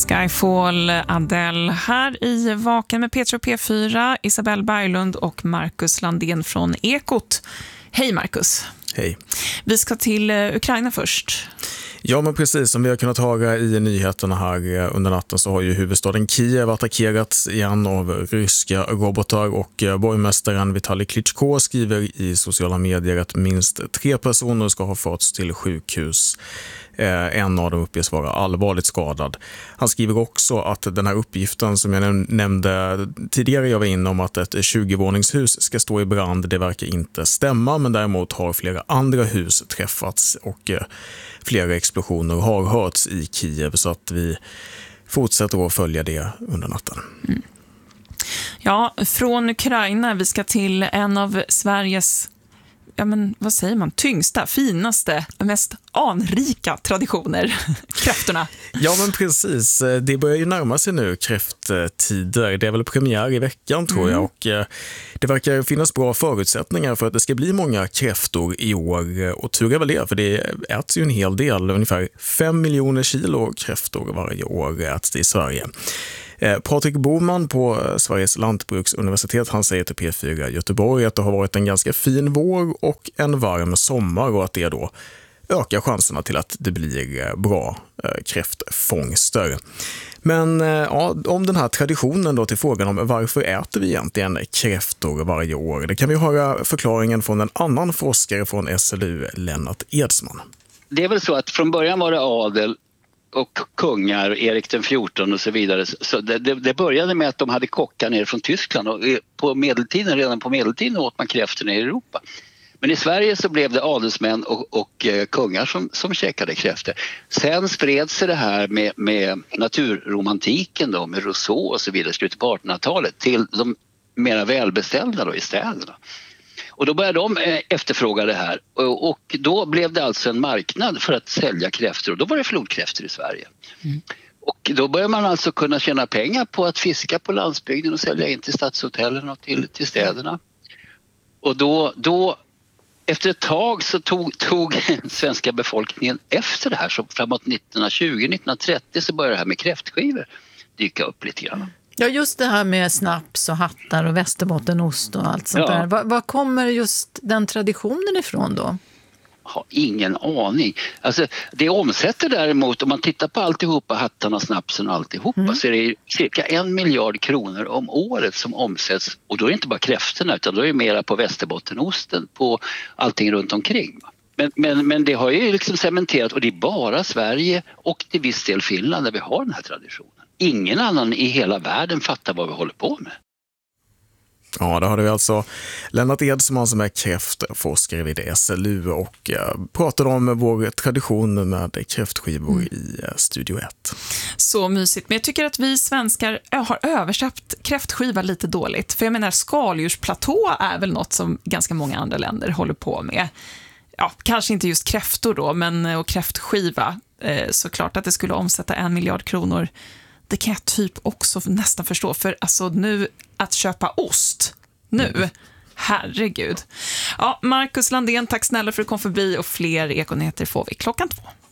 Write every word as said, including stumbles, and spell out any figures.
Skyfall, Adele här i Vaken med Petra och P fyra, Isabelle Berglund och Marcus Landén från Ekot. Hej Marcus. Hej. Vi ska till Ukraina först. Ja, men precis som vi har kunnat höra i nyheterna här under natten så har ju huvudstaden Kiev attackerats igen av ryska robotar och borgmästaren Vitali Klitschko skriver i sociala medier att minst tre personer ska ha förts till sjukhus. En av dem uppges vara allvarligt skadad. Han skriver också att den här uppgiften som jag nämnde tidigare, jag var inne om att ett tjugo-våningshus ska stå i brand, det verkar inte stämma, men däremot har flera andra hus träffats och flera explosioner har hörts i Kiev, så att vi fortsätter att följa det under natten. Mm. Ja, från Ukraina vi ska till en av Sveriges, ja men vad säger man, tyngsta, finaste, mest anrika traditioner, kräftorna. Ja men precis, det börjar ju närma sig nu kräfttider, det är väl premiär i veckan tror jag, och det verkar finnas bra förutsättningar för att det ska bli många kräftor i år, och tur är väl det, för det äts ju en hel del, ungefär fem miljoner kilo kräftor varje år äts i Sverige. Patrik Boman på Sveriges lantbruksuniversitet, han säger till P fyra Göteborg att det har varit en ganska fin vår och en varm sommar, och att det då ökar chanserna till att det blir bra kräftfångster. Men ja, om den här traditionen då, till frågan om varför äter vi egentligen kräftor varje år, det kan vi höra förklaringen från en annan forskare från S L U, Lennart Edsman. Det är väl så att från början var det adel och kungar, Erik den fjortonde och så vidare. Så det, det, det började med att de hade kockar ner från Tyskland, och på medeltiden, redan på medeltiden åt man kräftor ner i Europa. Men i Sverige så blev det adelsmän och, och eh, kungar som, som käkade kräftor. Sen spred sig det här med, med naturromantiken då, med Rousseau och så vidare, slutet på artonhundratalet, till de mera välbeställda då i städerna. Och då började de efterfråga det här, och då blev det alltså en marknad för att sälja kräftor, och då var det flodkräftor i Sverige. Mm. Och då började man alltså kunna tjäna pengar på att fiska på landsbygden och sälja in till stadshotellen och till, till städerna. Och då, då efter ett tag så tog, tog svenska befolkningen efter det här, så framåt nittonhundratjugo nittonhundratrettio så började det här med kräftskivor dyka upp lite grann. Ja, just det här med snaps och hattar och västerbottenost och allt sånt ja. där. Var, var kommer just den traditionen ifrån då? Jag har ingen aning. Alltså, det omsätter däremot, om man tittar på alltihopa, hattarna, snapsen och alltihopa, mm. så är det cirka en miljard kronor om året som omsätts. Och då är det inte bara kräftorna, utan då är det mera på västerbottenosten, på allting runt omkring. Men, men, men det har ju liksom cementerat, och det är bara Sverige och till viss del Finland där vi har den här traditionen. Ingen annan i hela världen fattar vad vi håller på med. Ja, då hade vi alltså Lennart Edsman som är kräftforskare vid S L U och eh, pratade om vår tradition med kräftskivor mm. i eh, Studio ett. Så mysigt, men jag tycker att vi svenskar har översatt kräftskiva lite dåligt. För jag menar, skaldjursplatå är väl något som ganska många andra länder håller på med. Ja, kanske inte just kräftor då, men och kräftskiva, eh, såklart att det skulle omsätta en miljard kronor. Det kan jag typ också nästan förstå, för alltså nu att köpa ost nu, mm. herregud. Ja, Marcus Landén, tack snälla för att du kom förbi, och fler Ekonyheter får vi klockan två.